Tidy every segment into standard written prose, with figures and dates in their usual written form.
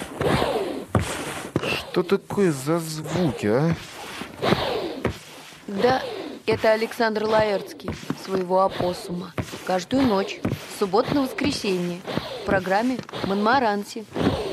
Что такое за звуки, а? Да, это Александр Лаэртский, своего опоссума. Каждую ночь, с субботы на воскресенье, в программе «Монмаранси».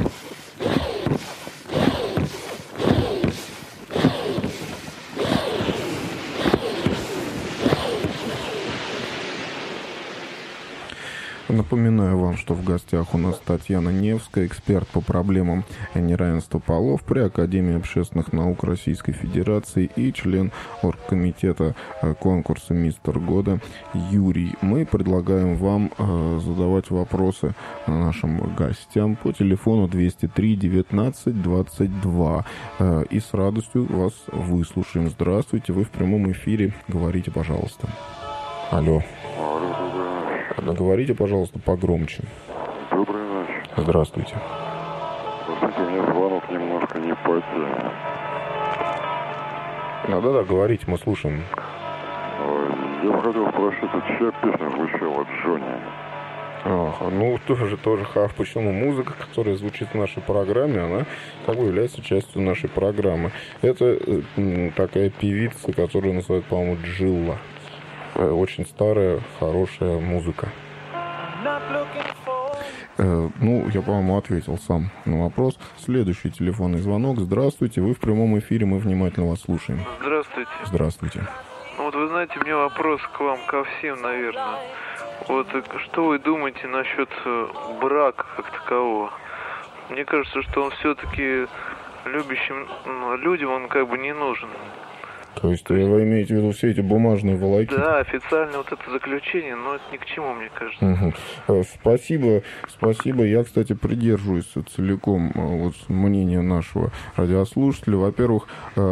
Напоминаю вам, что в гостях у нас Татьяна Невская, эксперт по проблемам неравенства полов при Академии общественных наук Российской Федерации и член оргкомитета конкурса «Мистер года» Юрий. Мы предлагаем вам задавать вопросы нашим гостям по телефону 203 19 22 и с радостью вас выслушаем. Здравствуйте, вы в прямом эфире. Говорите, пожалуйста. Алло. Говорите, пожалуйста, погромче. Доброй ночи. Здравствуйте. Простите, у меня звонок немножко не по теме. Да-да, говорите, мы слушаем. Я бы хотел спросить, чья песня звучала Джонни? Ну, тоже почему музыка, которая звучит в нашей программе, она как бы является частью нашей программы. Это такая певица, которую называют, по-моему, Джилла. Очень старая, хорошая музыка. Ну, я, по-моему, ответил сам на вопрос. Следующий телефонный звонок. Здравствуйте, вы в прямом эфире, мы внимательно вас слушаем. Здравствуйте. Здравствуйте. Ну, вот вы знаете, у меня вопрос к вам, ко всем, наверное. Вот что вы думаете насчет брака как такового? Мне кажется, что он все-таки любящим людям он как бы не нужен. То есть вы имеете в виду все эти бумажные волокиты? Да, официально вот это заключение, но это ни к чему, мне кажется. Спасибо. Я, кстати, придерживаюсь целиком вот мнения нашего радиослушателя. Во-первых,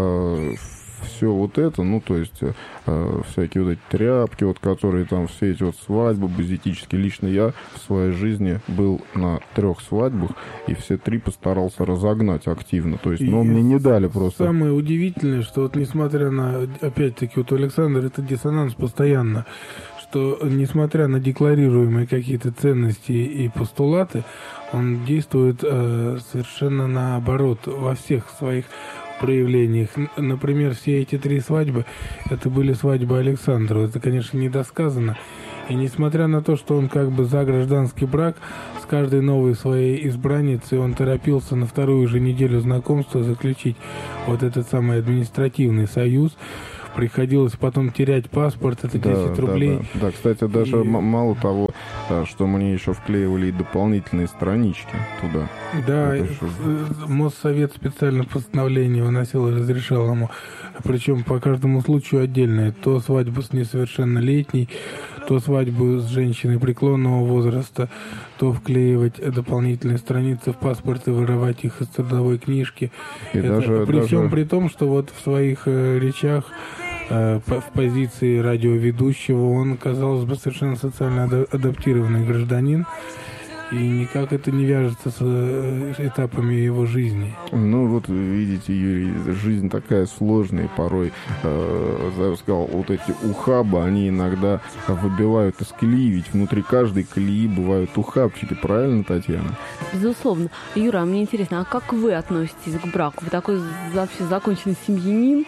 все вот это, ну, то есть всякие вот эти тряпки, вот, которые там, все эти вот свадьбы базитические. Лично я в своей жизни был на 3 свадьбах, и все 3 постарался разогнать активно. То есть, но мне не дали просто. Самое удивительное, что вот несмотря на, опять-таки, вот у Александра это диссонанс постоянно, что несмотря на декларируемые какие-то ценности и постулаты, он действует совершенно наоборот во всех своих проявлениях. Например, все эти 3 свадьбы, это были свадьбы Александрова. Это, конечно, недосказано. И несмотря на то, что он как бы за гражданский брак, с каждой новой своей избранницей он торопился на 2-ю же неделю знакомства заключить вот этот самый административный союз. Приходилось потом терять паспорт, это 10 рублей. Да, кстати, даже мало того, что мне еще вклеивали и дополнительные странички туда. Да, Моссовет специально постановление выносил и разрешал ему, причем по каждому случаю отдельно. То свадьбу с несовершеннолетней, то свадьбу с женщиной преклонного возраста, то вклеивать дополнительные страницы в паспорт и вырывать их из трудовой книжки. Причем при том, что вот в своих речах в позиции радиоведущего он, казалось бы, совершенно социально адаптированный гражданин, и никак это не вяжется с этапами его жизни. Ну, вот видите, Юрий, жизнь такая сложная, порой, я бы сказал, вот эти ухабы, они иногда выбивают из колеи, ведь внутри каждой колеи бывают ухабчики, правильно, Татьяна? Безусловно. Юра, мне интересно, а как вы относитесь к браку? Вы такой вообще законченный семьянин?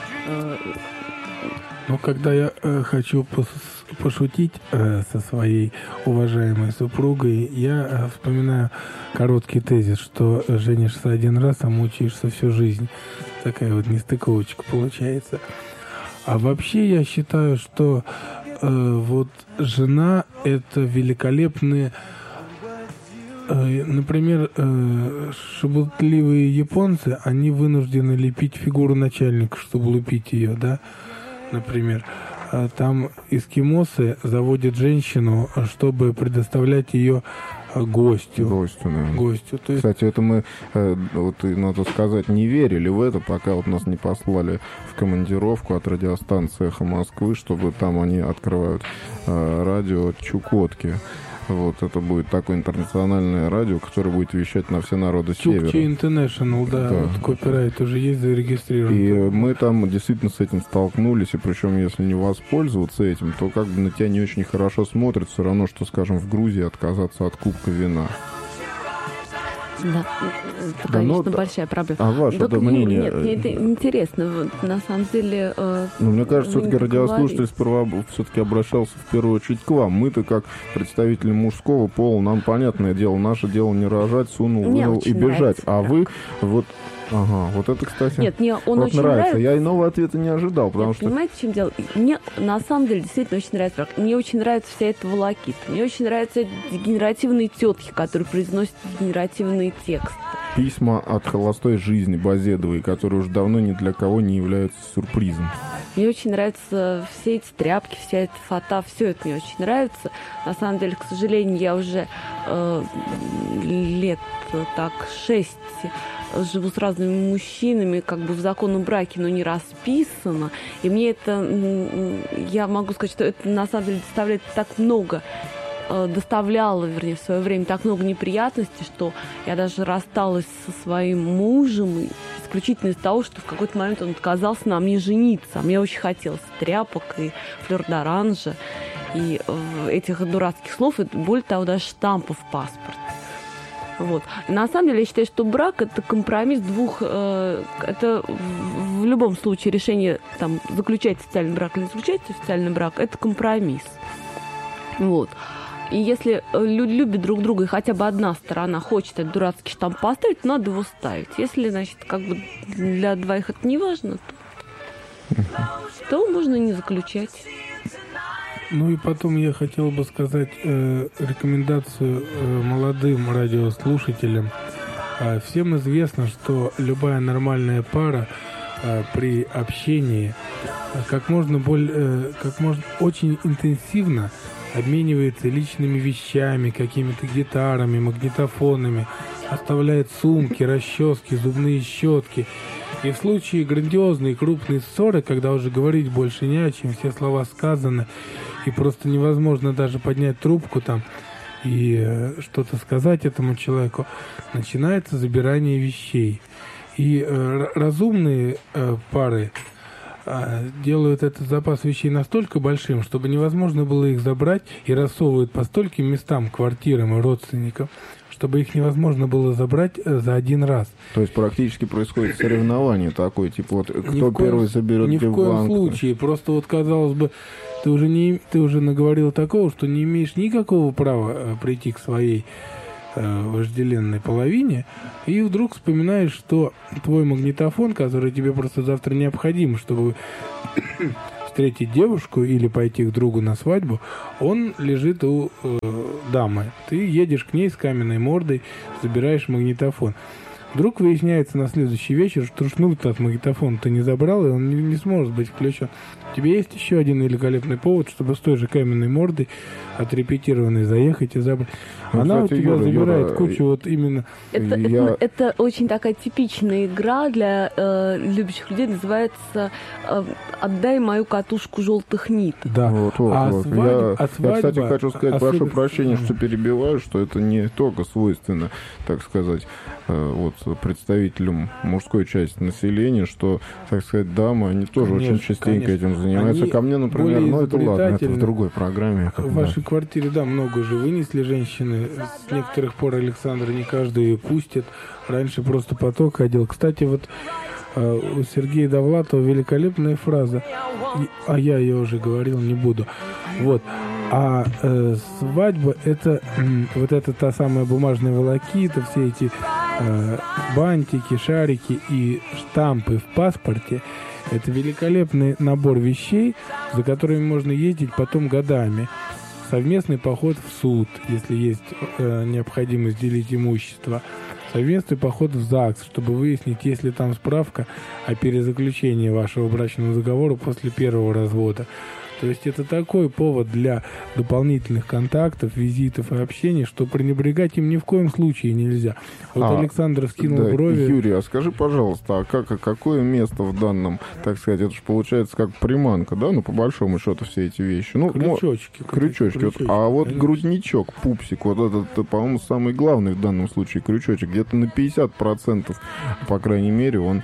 Ну, когда я хочу пошутить со своей уважаемой супругой, я вспоминаю короткий тезис, что женишься 1 раз, а мучаешься всю жизнь. Такая вот нестыковочка получается. А вообще я считаю, что вот жена — это великолепные... Например, шебутливые японцы, они вынуждены лепить фигуру начальника, чтобы лупить ее, да? Например, там эскимосы заводят женщину, чтобы предоставлять ее гостю. Гостю. То есть... Кстати, это мы, вот, надо сказать, не верили в это, пока вот нас не послали в командировку от радиостанции «Эхо Москвы», чтобы там они открывают радио Чукотки. Вот, это будет такое интернациональное радио, которое будет вещать на все народы Севера. Чукчи International, да. Вот копирайт уже есть зарегистрирован. И мы там действительно с этим столкнулись, и причем, если не воспользоваться этим, то как бы на тебя не очень хорошо смотрят, все равно, что, скажем, в Грузии отказаться от кубка вина. Да, это, конечно, большая проблема. А ваше мнение? Нет, мне это интересно. Вот, на самом деле... мне кажется, все-таки радиослушатель сперва все-таки обращался в первую очередь к вам. Мы-то, как представители мужского пола, нам, понятное дело, наше дело не рожать, сунул, вынул и бежать. А вы вот... Ага, вот это, кстати, нет, мне он вот очень нравится. Я иного ответа не ожидал, потому нет, что... Понимаете, в чем дело? Мне на самом деле действительно очень нравится брак. Мне очень нравится вся эта волокита. Мне очень нравятся дегенеративные тетки, которые произносят дегенеративные тексты. Письма от холостой жизни Базедовой, которые уже давно ни для кого не являются сюрпризом. Мне очень нравятся все эти тряпки, вся эта фата, все это мне очень нравится. На самом деле, к сожалению, я уже лет так 6 живу с разными мужчинами, как бы в законном браке, но не расписано. И мне это, я могу сказать, что это на самом деле доставляло, вернее, в свое время так много неприятностей, что я даже рассталась со своим мужем исключительно из-за того, что в какой-то момент он отказался на мне жениться. А мне очень хотелось тряпок и флёр-д'оранжа, и этих дурацких слов, и более того, даже штампов в паспорте. Вот. И на самом деле я считаю, что брак – это компромисс двух… это в любом случае решение там, заключать официальный брак или не заключать официальный брак – это компромисс. Вот. И если люди любят друг друга, и хотя бы одна сторона хочет этот дурацкий штамп поставить, надо его ставить. Если, значит, как бы для двоих это не важно, то можно не заключать. Ну и потом я хотел бы сказать рекомендацию молодым радиослушателям. Всем известно, что любая нормальная пара при общении как можно очень интенсивно обменивается личными вещами, какими-то гитарами, магнитофонами, оставляет сумки, расчески, зубные щетки. И в случае грандиозной крупной ссоры, когда уже говорить больше не о чем, все слова сказаны, и просто невозможно даже поднять трубку там и что-то сказать этому человеку, начинается забирание вещей. И разумные пары делают этот запас вещей настолько большим, чтобы невозможно было их забрать, и рассовывают по стольким местам, квартирам и родственникам, чтобы их невозможно было забрать за один раз. То есть практически происходит соревнование такое, типа вот кто первый заберет ни в коем случае. Просто вот, казалось бы, ты уже наговорил такого, что не имеешь никакого права прийти к своей вожделенной половине, и вдруг вспоминаешь, что твой магнитофон, который тебе просто завтра необходим, чтобы встретить девушку или пойти к другу на свадьбу, он лежит у дамы. Ты едешь к ней с каменной мордой, забираешь магнитофон. Вдруг выясняется на следующий вечер, что шнур-то от магнитофона ты не забрал, и он не сможет быть включен. У тебя есть еще один великолепный повод, чтобы с той же каменной мордой отрепетированной заехать и забрать. Она, кстати, у тебя забирает кучу вот именно... Это очень такая типичная игра для любящих людей, называется «Отдай мою катушку желтых ниток». Да. Вот. Я, кстати, хочу сказать, прошу прощения, что перебиваю, что это не только свойственно, так сказать, вот представителям мужской части населения, что, так сказать, дамы, они тоже очень частенько этим занимаются. Ко мне, например, это ладно, это в другой программе. В вашей квартире, да, много уже вынесли женщины. С некоторых пор, Александр, не каждую ее пустит. Раньше просто поток ходил. Кстати, вот у Сергея Довлатова великолепная фраза, а я ее уже говорил, не буду. Вот. А свадьба — это вот это та самая бумажная волокита, все эти бантики, шарики и штампы в паспорте. Это великолепный набор вещей, за которыми можно ездить потом годами. Совместный поход в суд, если есть необходимость делить имущество. Совместный поход в ЗАГС, чтобы выяснить, есть ли там справка о перезаключении вашего брачного договора после первого развода. То есть это такой повод для дополнительных контактов, визитов и общения, что пренебрегать им ни в коем случае нельзя. Вот Александр скинул брови. Юрий, а скажи, пожалуйста, какое место в данном, так сказать, это же получается как приманка, да? Ну, по большому счету, все эти вещи. Ну, крючочки. Вот, а вот грудничок, пупсик, вот этот, по-моему, самый главный в данном случае крючочек. Где-то на 50%, по крайней мере, он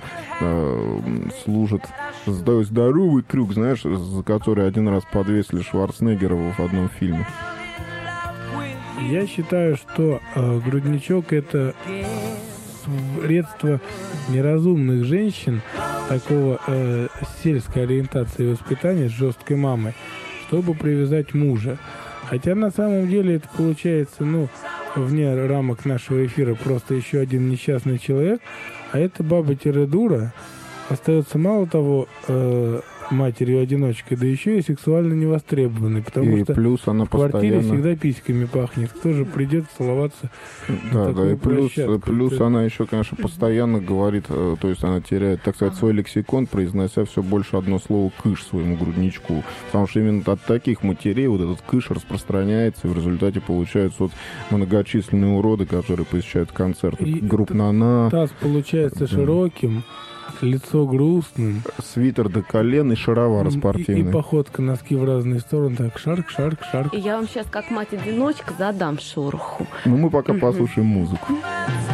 служит здоровый крюк, знаешь, за который один раз подвесили Шварценеггера в одном фильме. Я считаю, что грудничок — это средство неразумных женщин такого сельской ориентации и воспитания с жесткой мамой, чтобы привязать мужа. Хотя на самом деле это получается, вне рамок нашего эфира, просто еще один несчастный человек, а эта баба-дура остается мало того матерью-одиночкой, да еще и сексуально невостребованной, потому и что плюс она в квартире постоянно... всегда письками пахнет. Кто же придет целоваться? Да, и плюс площадку? она еще, конечно, постоянно говорит, то есть она теряет, так сказать, свой лексикон, произнося все больше одно слово «кыш» своему грудничку. Потому что именно от таких матерей вот этот кыш распространяется, и в результате получаются вот многочисленные уроды, которые посещают концерты групп «На-на». Таз получается широким, лицо грустным. Свитер до колен и шаровары спортивные. И походка, носки в разные стороны. Так, шарк, шарк, шарк. И я вам сейчас, как мать-одиночка, задам шороху. Ну, мы пока послушаем музыку.